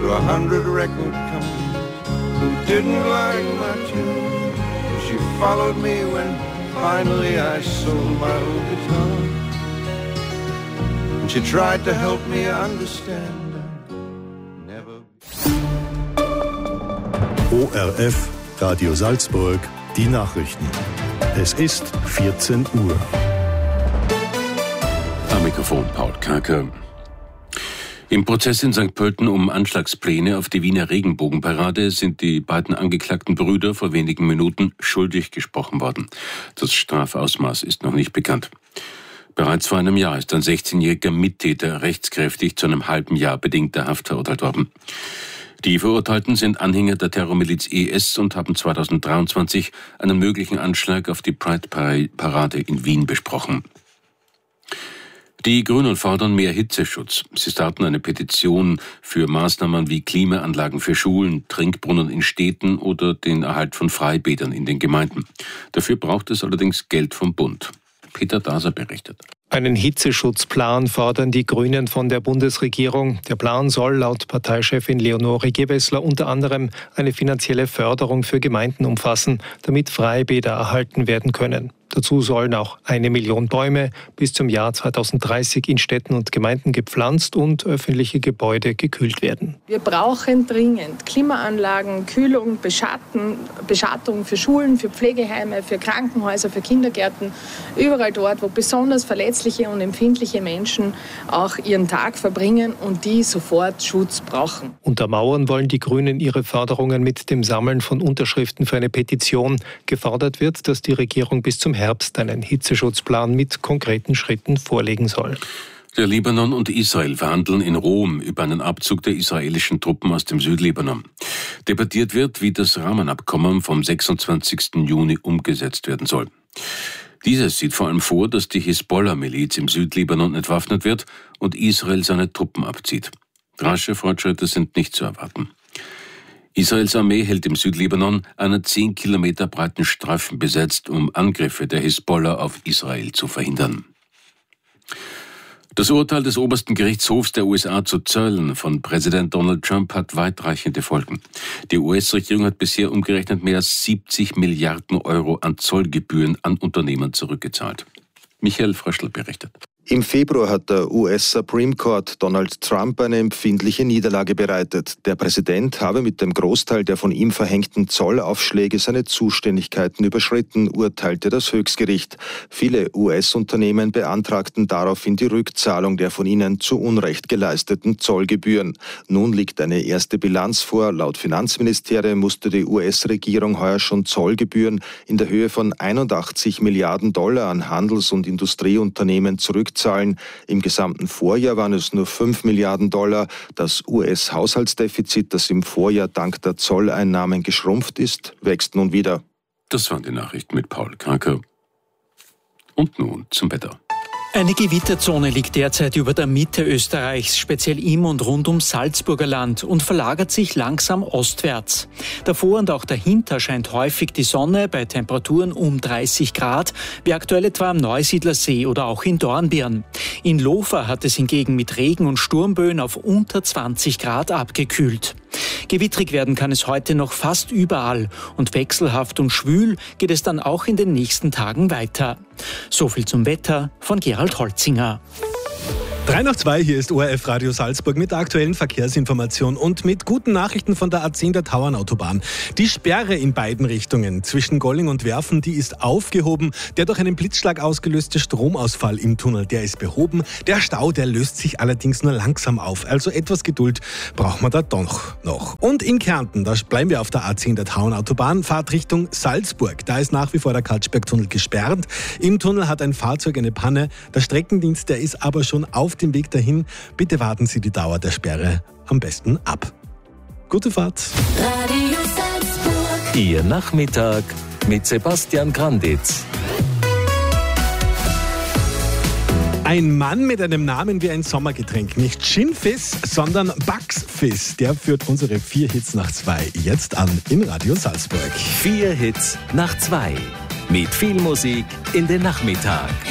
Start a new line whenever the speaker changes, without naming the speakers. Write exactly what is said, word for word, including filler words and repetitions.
to a hundred record companies who didn't like my tune. She followed me when finally I sold my old guitar. And she tried to help me understand. Never.
O R F, Radio Salzburg, die Nachrichten. Es ist vierzehn Uhr.
Am Mikrofon Paul Karker. Im Prozess in Sankt Pölten um Anschlagspläne auf die Wiener Regenbogenparade sind die beiden angeklagten Brüder vor wenigen Minuten schuldig gesprochen worden. Das Strafausmaß ist noch nicht bekannt. Bereits vor einem Jahr ist ein sechzehnjähriger Mittäter rechtskräftig zu einem halben Jahr bedingter Haft verurteilt worden. Die Verurteilten sind Anhänger der Terrormiliz I S und haben zweitausenddreiundzwanzig einen möglichen Anschlag auf die Pride-Parade in Wien besprochen. Die Grünen fordern mehr Hitzeschutz. Sie starten eine Petition für Maßnahmen wie Klimaanlagen für Schulen, Trinkbrunnen in Städten oder den Erhalt von Freibädern in den Gemeinden. Dafür braucht es allerdings Geld vom Bund. Peter Daser berichtet.
Einen Hitzeschutzplan fordern die Grünen von der Bundesregierung. Der Plan soll laut Parteichefin Leonore Gewessler unter anderem eine finanzielle Förderung für Gemeinden umfassen, damit Freibäder erhalten werden können. Dazu sollen auch eine Million Bäume bis zum Jahr zweitausenddreißig in Städten und Gemeinden gepflanzt und öffentliche Gebäude gekühlt werden.
Wir brauchen dringend Klimaanlagen, Kühlung, Beschatten, Beschattung für Schulen, für Pflegeheime, für Krankenhäuser, für Kindergärten. Überall dort, wo besonders verletzliche und empfindliche Menschen auch ihren Tag verbringen und die sofort Schutz brauchen.
Untermauern wollen die Grünen ihre Forderungen mit dem Sammeln von Unterschriften für eine Petition. Gefordert wird, dass die Regierung bis zum Herbst einen Hitzeschutzplan mit konkreten Schritten vorlegen soll.
Der Libanon und Israel verhandeln in Rom über einen Abzug der israelischen Truppen aus dem Südlibanon. Debattiert wird, wie das Rahmenabkommen vom sechsundzwanzigsten Juni umgesetzt werden soll. Dieses sieht vor allem vor, dass die Hisbollah-Miliz im Südlibanon entwaffnet wird und Israel seine Truppen abzieht. Rasche Fortschritte sind nicht zu erwarten. Israels Armee hält im Südlibanon einen zehn Kilometer breiten Streifen besetzt, um Angriffe der Hisbollah auf Israel zu verhindern. Das Urteil des obersten Gerichtshofs der U S A zu Zöllen von Präsident Donald Trump hat weitreichende Folgen. Die U S-Regierung hat bisher umgerechnet mehr als siebzig Milliarden Euro an Zollgebühren an Unternehmen zurückgezahlt. Michael Fröschl berichtet.
Im Februar hat der U S Supreme Court Donald Trump eine empfindliche Niederlage bereitet. Der Präsident habe mit dem Großteil der von ihm verhängten Zollaufschläge seine Zuständigkeiten überschritten, urteilte das Höchstgericht. Viele U S-Unternehmen beantragten daraufhin die Rückzahlung der von ihnen zu Unrecht geleisteten Zollgebühren. Nun liegt eine erste Bilanz vor. Laut Finanzministerium musste die U S-Regierung heuer schon Zollgebühren in der Höhe von einundachtzig Milliarden Dollar an Handels- und Industrieunternehmen zurückzahlen. Im gesamten Vorjahr waren es nur fünf Milliarden Dollar. Das U S-Haushaltsdefizit, das im Vorjahr dank der Zolleinnahmen geschrumpft ist, wächst nun wieder.
Das waren die Nachrichten mit Paul Karker. Und nun zum Wetter.
Eine Gewitterzone liegt derzeit über der Mitte Österreichs, speziell im und rund ums Salzburger Land, und verlagert sich langsam ostwärts. Davor und auch dahinter scheint häufig die Sonne bei Temperaturen um dreißig Grad, wie aktuell etwa am Neusiedlersee oder auch in Dornbirn. In Lofer hat es hingegen mit Regen und Sturmböen auf unter zwanzig Grad abgekühlt. Gewittrig werden kann es heute noch fast überall und wechselhaft und schwül geht es dann auch in den nächsten Tagen weiter. So viel zum Wetter von Gerald Holzinger.
drei nach zwei, hier ist O R F Radio Salzburg mit der aktuellen Verkehrsinformation und mit guten Nachrichten von der A zehn der Tauernautobahn. Die Sperre in beiden Richtungen zwischen Golling und Werfen, die ist aufgehoben. Der durch einen Blitzschlag ausgelöste Stromausfall im Tunnel, der ist behoben. Der Stau, der löst sich allerdings nur langsam auf. Also etwas Geduld braucht man da doch noch. Und in Kärnten, da bleiben wir auf der A zehn der Tauernautobahn, Fahrt Richtung Salzburg. Da ist nach wie vor der Kaltschbergtunnel gesperrt. Im Tunnel hat ein Fahrzeug eine Panne. Der Streckendienst, der ist aber schon auf dem Weg dahin. Bitte warten Sie die Dauer der Sperre am besten ab. Gute Fahrt.
Radio Salzburg.
Ihr Nachmittag mit Sebastian Granditz.
Ein Mann mit einem Namen wie ein Sommergetränk. Nicht Gin Fizz, sondern Bucks Fizz. Der führt unsere vier Hits nach zwei jetzt an in Radio Salzburg.
Vier Hits nach zwei. Mit viel Musik in den Nachmittag.